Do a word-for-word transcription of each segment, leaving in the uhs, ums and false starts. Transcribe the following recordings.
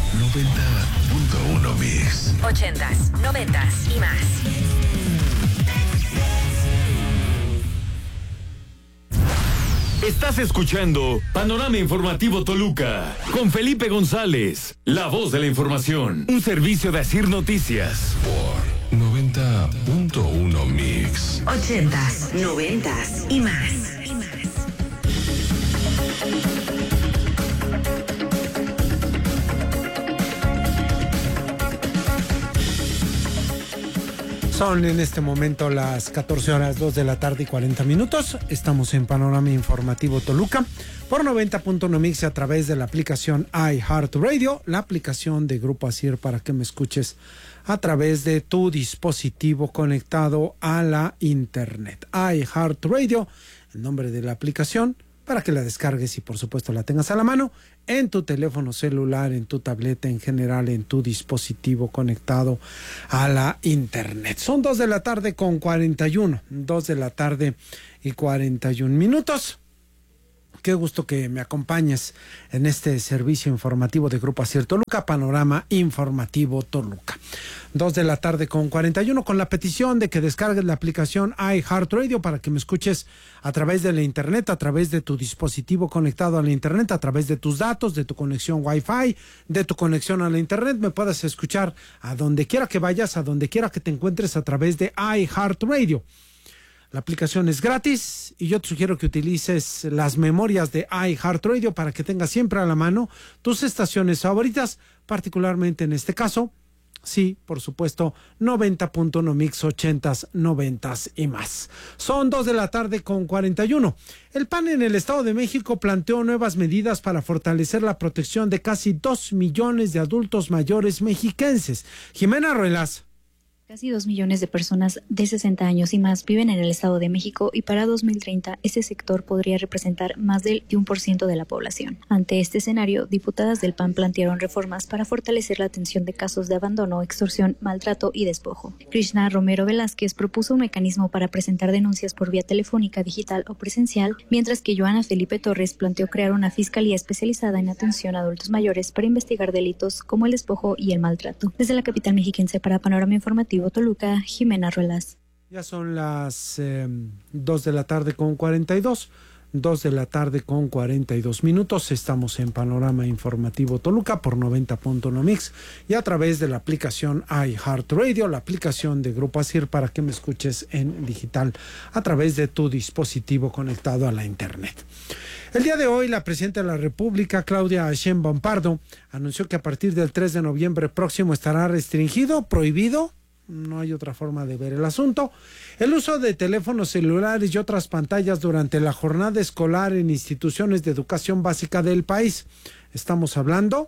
noventa punto uno Mix. Ochentas, noventas y más. Estás escuchando Panorama Informativo Toluca con Felipe González, la voz de la información, un servicio de Asir Noticias. Por noventa punto uno Mix. Ochentas, noventas y más. Son en este momento las catorce horas dos de la tarde y cuarenta minutos. Estamos en Panorama Informativo Toluca por noventa punto uno Mix a través de la aplicación iHeartRadio, la aplicación de Grupo Asir para que me escuches a través de tu dispositivo conectado a la internet. iHeartRadio, el nombre de la aplicación, para que la descargues y por supuesto la tengas a la mano en tu teléfono celular, en tu tableta, en general en tu dispositivo conectado a la internet. Son dos de la tarde con cuarenta y uno, dos de la tarde y cuarenta y un minutos. Qué gusto que me acompañes en este servicio informativo de Grupo Asir Toluca, Panorama Informativo Toluca. Dos de la tarde con cuarenta y uno, con la petición de que descargues la aplicación iHeartRadio para que me escuches a través de la internet, a través de tu dispositivo conectado a la internet, a través de tus datos, de tu conexión Wi-Fi, de tu conexión a la internet. Me puedas escuchar a donde quiera que vayas, a donde quiera que te encuentres a través de iHeartRadio. La aplicación es gratis y yo te sugiero que utilices las memorias de iHeartRadio para que tengas siempre a la mano tus estaciones favoritas, particularmente en este caso, sí, por supuesto, noventa punto uno Mix, ochentas, noventas y más. Son dos de la tarde con cuarenta y uno. El P A N en el Estado de México planteó nuevas medidas para fortalecer la protección de casi dos millones de adultos mayores mexiquenses. Jimena Ruelas. Casi dos millones de personas de sesenta años y más viven en el Estado de México y para dos mil treinta este sector podría representar más del uno por ciento de la población. Ante este escenario, diputadas del P A N plantearon reformas para fortalecer la atención de casos de abandono, extorsión, maltrato y despojo. Krishna Romero Velázquez propuso un mecanismo para presentar denuncias por vía telefónica, digital o presencial, mientras que Joana Felipe Torres planteó crear una fiscalía especializada en atención a adultos mayores para investigar delitos como el despojo y el maltrato. Desde la capital mexiquense para Panorama Informativo Toluca, Jimena Ruelas. Ya son las eh, dos de la tarde con cuarenta y dos, dos de la tarde con cuarenta y dos minutos. Estamos en Panorama Informativo Toluca por noventa punto uno Mix y a través de la aplicación iHeartRadio, la aplicación de Grupo Asir para que me escuches en digital a través de tu dispositivo conectado a la internet. El día de hoy, la presidenta de la República, Claudia Sheinbaum Pardo, anunció que a partir del tres de noviembre próximo estará restringido, prohibido, no hay otra forma de ver el asunto, el uso de teléfonos celulares y otras pantallas durante la jornada escolar en instituciones de educación básica del país. Estamos hablando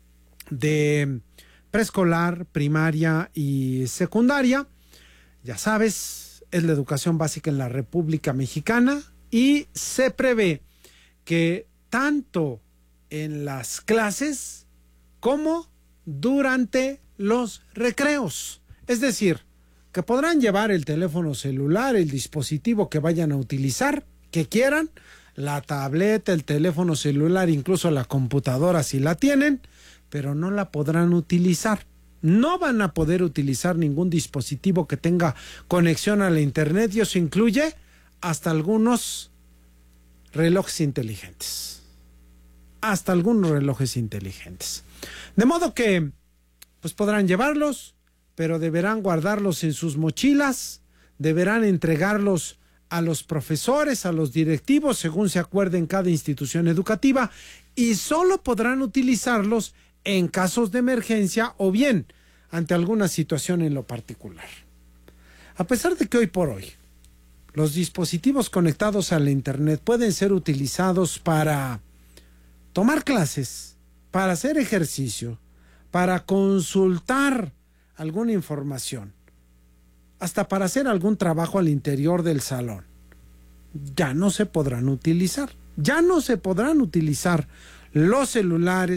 de preescolar, primaria y secundaria. Ya sabes, es la educación básica en la República Mexicana y se prevé que tanto en las clases como durante los recreos, es decir, que podrán llevar el teléfono celular, el dispositivo que vayan a utilizar, que quieran, la tableta, el teléfono celular, incluso la computadora si la tienen, pero no la podrán utilizar. No van a poder utilizar ningún dispositivo que tenga conexión a la internet y eso incluye hasta algunos relojes inteligentes. Hasta algunos relojes inteligentes. De modo que, pues podrán llevarlos, pero deberán guardarlos en sus mochilas, deberán entregarlos a los profesores, a los directivos, según se acuerde en cada institución educativa, y solo podrán utilizarlos en casos de emergencia o bien ante alguna situación en lo particular. A pesar de que hoy por hoy los dispositivos conectados a la internet pueden ser utilizados para tomar clases, para hacer ejercicio, para consultar alguna información, hasta para hacer algún trabajo al interior del salón, ya no se podrán utilizar, ya no se podrán utilizar los celulares,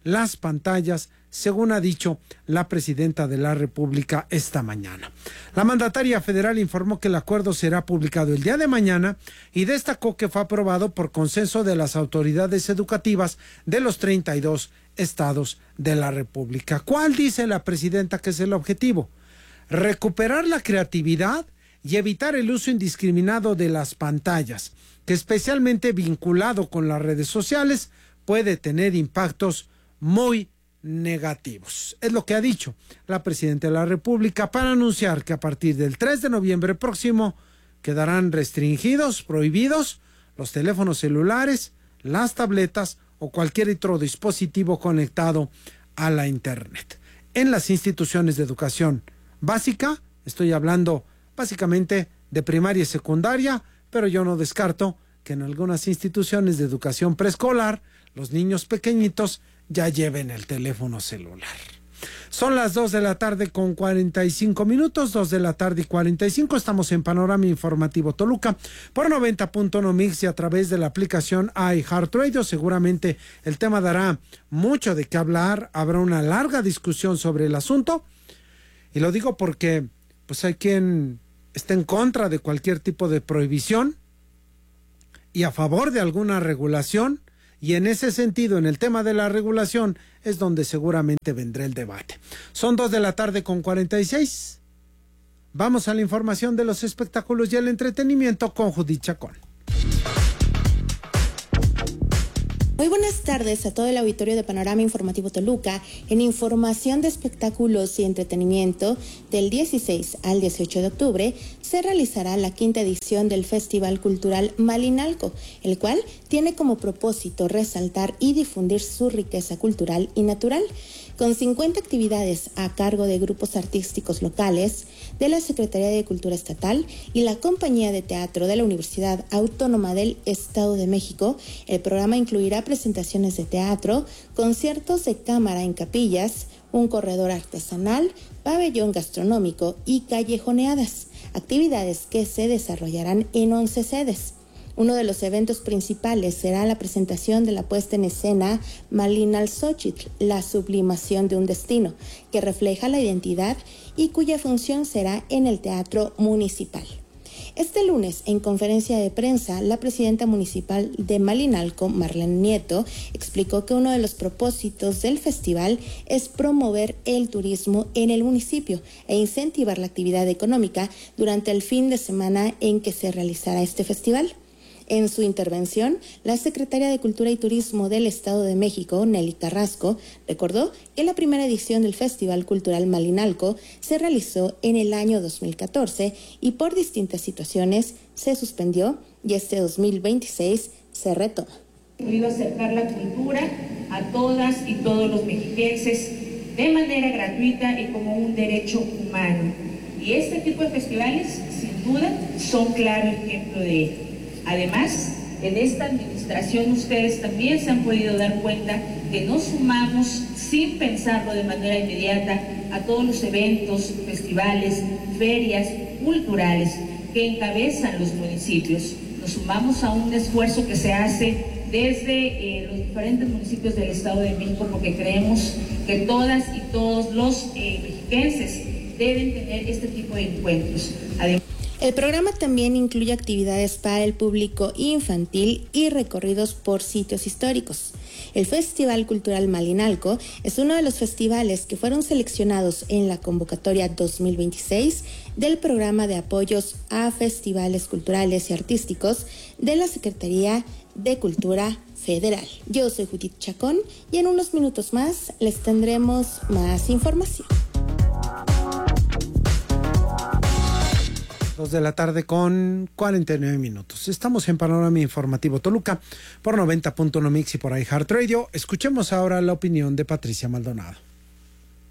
las pantallas, según ha dicho la presidenta de la República esta mañana. La mandataria federal informó que el acuerdo será publicado el día de mañana y destacó que fue aprobado por consenso de las autoridades educativas de los treinta y dos estados de la República. ¿Cuál dice la presidenta que es el objetivo? Recuperar la creatividad y evitar el uso indiscriminado de las pantallas, que especialmente vinculado con las redes sociales puede tener impactos muy negativos. Es lo que ha dicho la presidenta de la República para anunciar que a partir del tres de noviembre próximo quedarán restringidos, prohibidos los teléfonos celulares, las tabletas o cualquier otro dispositivo conectado a la Internet. En las instituciones de educación básica, estoy hablando básicamente de primaria y secundaria, pero yo no descarto que en algunas instituciones de educación preescolar los niños pequeñitos ya lleven el teléfono celular. Son las dos de la tarde con cuarenta y cinco minutos, dos de la tarde y cuarenta y cinco, estamos en Panorama Informativo Toluca por noventa punto uno Mix y a través de la aplicación iHeartRadio. Seguramente el tema dará mucho de qué hablar, habrá una larga discusión sobre el asunto y lo digo porque pues hay quien está en contra de cualquier tipo de prohibición y a favor de alguna regulación. Y en ese sentido, en el tema de la regulación, es donde seguramente vendrá el debate. Son dos de la tarde con cuarenta y seis. Vamos a la información de los espectáculos y el entretenimiento con Judith Chacón. Muy buenas tardes a todo el auditorio de Panorama Informativo Toluca. En información de espectáculos y entretenimiento, del dieciséis al dieciocho de octubre se realizará la quinta edición del Festival Cultural Malinalco, el cual tiene como propósito resaltar y difundir su riqueza cultural y natural. Con cincuenta actividades a cargo de grupos artísticos locales, de la Secretaría de Cultura Estatal y la Compañía de Teatro de la Universidad Autónoma del Estado de México, el programa incluirá presentaciones de teatro, conciertos de cámara en capillas, un corredor artesanal, pabellón gastronómico y callejoneadas, actividades que se desarrollarán en once sedes. Uno de los eventos principales será la presentación de la puesta en escena Malinalxochitl, la sublimación de un destino, que refleja la identidad y cuya función será en el Teatro Municipal. Este lunes, en conferencia de prensa, la presidenta municipal de Malinalco, Marlene Nieto, explicó que uno de los propósitos del festival es promover el turismo en el municipio e incentivar la actividad económica durante el fin de semana en que se realizará este festival. En su intervención, la secretaria de Cultura y Turismo del Estado de México, Nelly Carrasco, recordó que la primera edición del Festival Cultural Malinalco se realizó en el año dos mil catorce y por distintas situaciones se suspendió y este dos mil veintiséis se retoma. Podido acercar la cultura a todas y todos los mexiquenses de manera gratuita y como un derecho humano. Y este tipo de festivales, sin duda, son claro ejemplo de ello. Además, en esta administración ustedes también se han podido dar cuenta que nos sumamos sin pensarlo de manera inmediata a todos los eventos, festivales, ferias culturales que encabezan los municipios. Nos sumamos a un esfuerzo que se hace desde eh, los diferentes municipios del Estado de México porque creemos que todas y todos los eh, mexiquenses deben tener este tipo de encuentros. Además, el programa también incluye actividades para el público infantil y recorridos por sitios históricos. El Festival Cultural Malinalco es uno de los festivales que fueron seleccionados en la convocatoria dos mil veintiséis del Programa de Apoyos a Festivales Culturales y Artísticos de la Secretaría de Cultura Federal. Yo soy Judith Chacón y en unos minutos más les tendremos más información. Dos de la tarde con cuarenta y nueve minutos. Estamos en Panorama Informativo Toluca por noventa punto uno Mix y por iHeartRadio. Escuchemos ahora la opinión de Patricia Maldonado.